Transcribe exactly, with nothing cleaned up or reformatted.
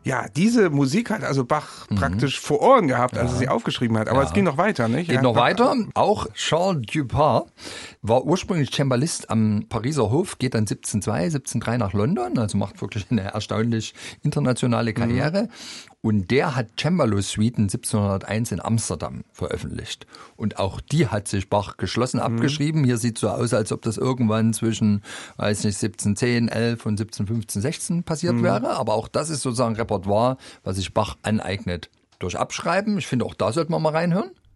ja, diese Musik hat also Bach mhm. praktisch vor Ohren gehabt, als ja. er sie aufgeschrieben hat. Aber ja. es ging noch weiter, nicht? Geht ja, noch Bach, weiter. Auch Charles Dupart war ursprünglich Cembalist am Pariser Hof, geht dann siebzehnhundertzwei, siebzehnhundertdrei nach London, also macht wirklich eine erstaunlich internationale Karriere. Mhm. Und der hat Cembalo-Suiten siebzehnhunderteins in Amsterdam veröffentlicht. Und auch die hat sich Bach geschlossen abgeschrieben. Mhm. Hier sieht so aus, als ob das irgendwann zwischen, weiß nicht, siebzehnhundertzehn, elf und siebzehnhundertfünfzehn, sechzehn passiert mhm. wäre. Aber auch das ist sozusagen Repertoire, was sich Bach aneignet durch Abschreiben. Ich finde, auch da sollte man mal reinhören.